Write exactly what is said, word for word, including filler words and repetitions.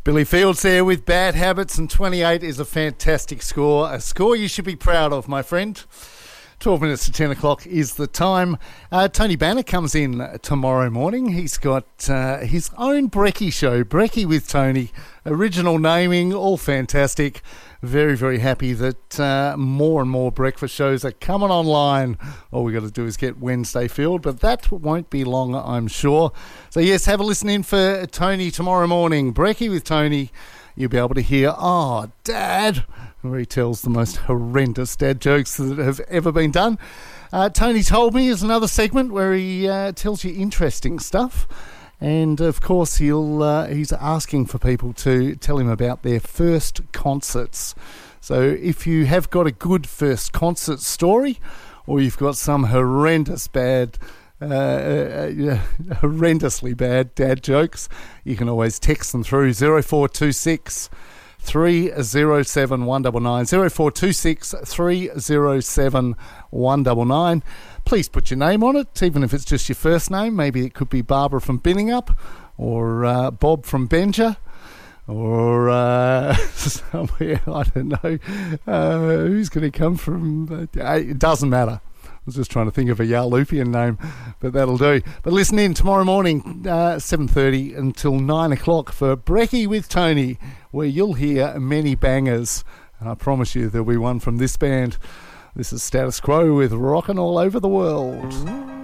Billy Fields there with Bad Habits, and twenty-eight is a fantastic score. A score you should be proud of, my friend. twelve minutes to ten o'clock is the time. Uh, Tony Banner comes in tomorrow morning. He's got uh, his own Brekkie show, Brekkie with Tony. Original naming, all fantastic. Very, very happy that uh, more and more breakfast shows are coming online. All we got to do is get Wednesday filled, but that won't be long, I'm sure. So yes, have a listen in for Tony tomorrow morning. Brekkie with Tony. You'll be able to hear, oh, Dad, where he tells the most horrendous dad jokes that have ever been done. Uh, Tony Told Me is another segment where he uh, tells you interesting stuff. And, of course, he'll uh, he's asking for people to tell him about their first concerts. So if you have got a good first concert story, or you've got some horrendous bad, uh, uh, horrendously bad dad jokes, you can always text them through zero four two six three zero seven one nine nine, zero four two six three zero seven one nine nine. Please put your name on it, even if it's just your first name. Maybe it could be Barbara from Binningup, or uh, Bob from Benja, or uh, somewhere, I don't know, uh, who's going to come from... Uh, it doesn't matter. I was just trying to think of a Yarloopian name, but that'll do. But listen in tomorrow morning, uh, seven thirty until nine o'clock for Brekkie with Tony, where you'll hear many bangers. And I promise you there'll be one from this band. This is Status Quo with Rockin' All Over the World.